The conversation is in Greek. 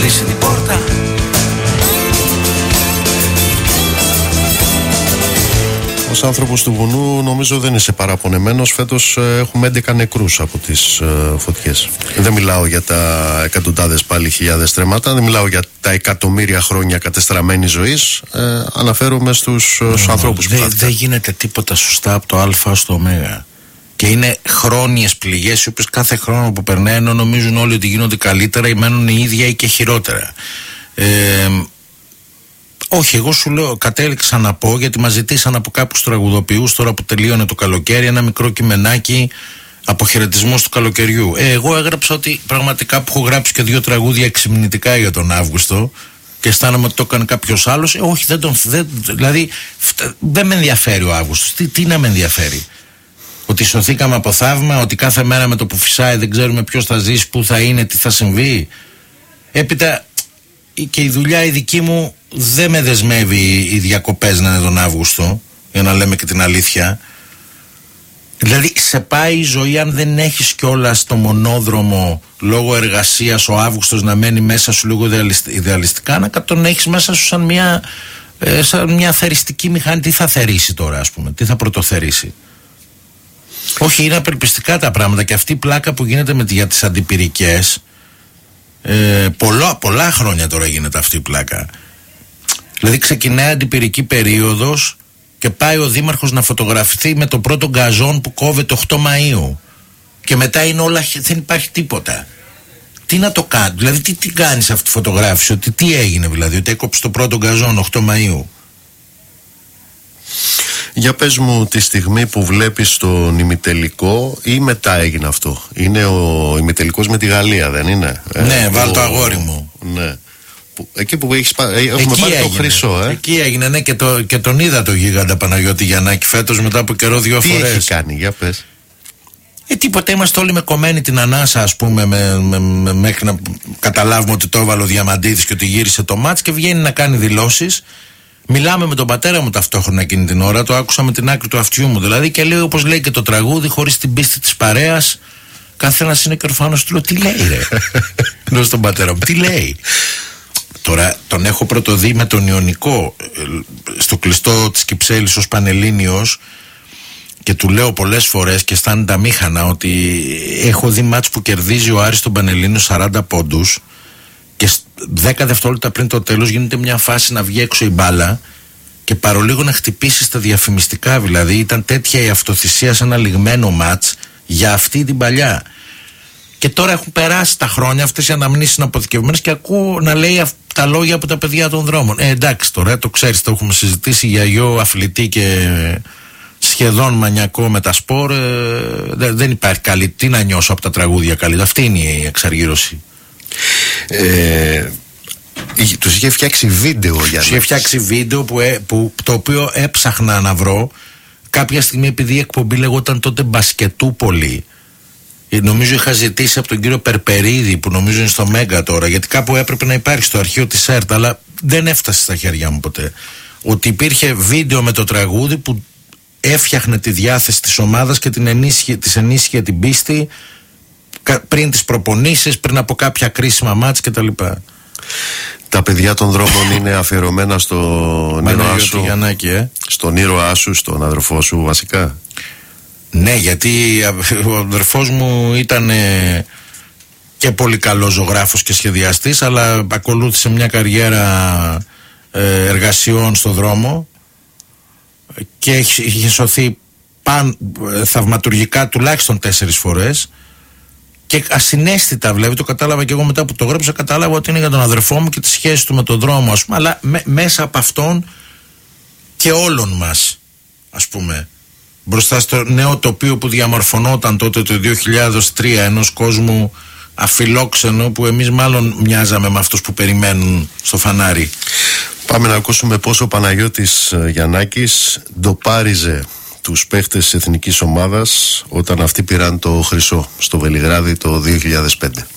κλείσει την πόρτα. Ως άνθρωπος του βουνού νομίζω δεν είσαι παραπονεμένος. Φέτος έχουμε 11 νεκρούς από τις φωτιές. Δεν μιλάω για τα εκατοντάδες πάλι χιλιάδες τρέματα, δεν μιλάω για τα εκατομμύρια χρόνια κατεστραμμένης ζωής. Αναφέρομαι στους ανθρώπους που χάθηκαν. Δεν γίνεται τίποτα σωστά από το Α στο Ω. Και είναι χρόνιες πληγές οι οποίες κάθε χρόνο που περνάει, ενώ νομίζουν όλοι ότι γίνονται καλύτερα, ή μένουν οι ίδια ή και χειρότερα. Όχι, εγώ σου λέω, κατέληξα να πω, γιατί μας ζητήσαν από κάποιους τραγουδοποιούς τώρα που τελείωνε το καλοκαίρι ένα μικρό κειμενάκι αποχαιρετισμός του καλοκαιριού. Εγώ έγραψα ότι πραγματικά, που έχω γράψει και 2 τραγούδια εξυμνητικά για τον Αύγουστο και αισθάνομαι ότι το έκανε κάποιος άλλος. Όχι, δηλαδή δεν με ενδιαφέρει ο Αύγουστος. Τι να με ενδιαφέρει? Ότι σωθήκαμε από θαύμα, ότι κάθε μέρα με το που φυσάει δεν ξέρουμε ποιος θα ζήσει, πού θα είναι, τι θα συμβεί. Έπειτα και η δουλειά η δική μου δεν με δεσμεύει οι διακοπές να είναι τον Αύγουστο, για να λέμε και την αλήθεια. Δηλαδή σε πάει η ζωή, αν δεν έχεις κιόλας το μονόδρομο λόγω εργασίας ο Αύγουστος να μένει μέσα σου λίγο ιδεαλιστικά, να τον έχεις μέσα σου σαν μια θεριστική μηχανή. Τι θα θερήσει τώρα, ας πούμε, τι θα πρωτοθερήσει? Όχι, είναι απελπιστικά τα πράγματα. Και αυτή η πλάκα που γίνεται για τις αντιπυρικές, πολλά χρόνια τώρα γίνεται αυτή η πλάκα. Δηλαδή ξεκινάει αντιπυρική περίοδος και πάει ο δήμαρχος να φωτογραφηθεί με το πρώτο γκαζόν που κόβεται 8 Μαΐου και μετά είναι όλα, δεν υπάρχει τίποτα. Τι να το κάνει, δηλαδή τι κάνεις αυτή τη φωτογράφηση, ότι τι έγινε, δηλαδή ότι έκοψε το πρώτο γκαζόν 8 Μαΐου? Για πες μου τη στιγμή που βλέπεις τον ημιτελικό, ή μετά έγινε αυτό? Είναι ο ημιτελικός με τη Γαλλία, δεν είναι? Ναι, βάλ το αγόρι μου. Ναι. Εκεί που έχουμε πάρει το χρυσό, Εκεί έγινε, ναι, και τον είδα το γίγαντα Παναγιώτη Γιαννάκη φέτος μετά από καιρό 2 φορές. Τι έχει κάνει, για πες. Τίποτα, είμαστε όλοι με κομμένη την ανάσα, ας πούμε, μέχρι να καταλάβουμε ότι το έβαλε ο Διαμαντίδης και ότι γύρισε το μάτς, και βγαίνει να κάνει δηλώσεις. Μιλάμε με τον πατέρα μου ταυτόχρονα εκείνη την ώρα, το άκουσα με την άκρη του αυτιού μου δηλαδή, και λέει, όπως λέει και το τραγούδι, χωρίς την πίστη της παρέας, καθένας είναι κερφάνος του. Λέω, τι λέει ρε? Λέω στον πατέρα μου, τι λέει? Τώρα τον έχω πρωτοδεί με τον Ιωνικό στο κλειστό της Κυψέλης ως Πανελλήνιος, και του λέω πολλές φορές και αισθάνεται αμήχανα ότι έχω δει μάτς που κερδίζει ο Άρης τον Πανελλήνιο 40 πόντους και 10 δευτερόλεπτα πριν το τέλος γίνεται μια φάση να βγει έξω η μπάλα και παρολίγο να χτυπήσει στα διαφημιστικά. Δηλαδή ήταν τέτοια η αυτοθυσία σε ένα λιγμένο μάτς για αυτή την παλιά. Και τώρα έχουν περάσει τα χρόνια, αυτές οι αναμνήσεις είναι αποθηκευμένες, και ακούω να λέει τα λόγια από τα παιδιά των δρόμων. Εντάξει τώρα, το ξέρεις, το έχουμε συζητήσει για γιο αθλητή και σχεδόν μανιακό με τα σπορ. Δεν υπάρχει καλή. Τι να νιώσω από τα τραγούδια καλή? Αυτή είναι η εξαργύρωση. Τους είχε φτιάξει βίντεο για Τους είχε φτιάξει βίντεο το οποίο έψαχνα να βρω κάποια στιγμή, επειδή η εκπομπή λεγόταν τότε Μπασκετούπολη. Νομίζω είχα ζητήσει από τον κύριο Περπερίδη, που νομίζω είναι στο Μέγκα τώρα, γιατί κάπου έπρεπε να υπάρχει στο αρχείο της ΕΡΤ, αλλά δεν έφτασε στα χέρια μου ποτέ. Ότι υπήρχε βίντεο με το τραγούδι που έφτιαχνε τη διάθεση της ομάδας και της ενίσχυε την πίστη πριν τις προπονήσεις, πριν από κάποια κρίσιμα μάτς κτλ. Τα παιδιά των δρόμων είναι αφιερωμένα στον ήρωά σου, στον ήρωά σου, στον αδερφό σου βασικά. Ναι, γιατί ο αδερφός μου ήταν και πολύ καλός ζωγράφος και σχεδιαστής, αλλά ακολούθησε μια καριέρα εργασιών στο δρόμο και είχε σωθεί θαυματουργικά τουλάχιστον 4 φορές, και ασυναίσθητα βλέπει, το κατάλαβα και εγώ μετά που το γράψα, κατάλαβα ότι είναι για τον αδερφό μου και τη σχέση του με τον δρόμο, ας πούμε, αλλά μέσα από αυτόν και όλων μας, ας πούμε, μπροστά στο νέο τοπίο που διαμορφωνόταν τότε το 2003, ενός κόσμου αφιλόξενο που εμείς μάλλον μοιάζαμε με αυτούς που περιμένουν στο φανάρι. Πάμε να ακούσουμε πώς ο Παναγιώτης Γιαννάκης ντοπάριζε τους παίχτες της εθνικής ομάδας όταν αυτοί πήραν το χρυσό στο Βελιγράδι το 2005.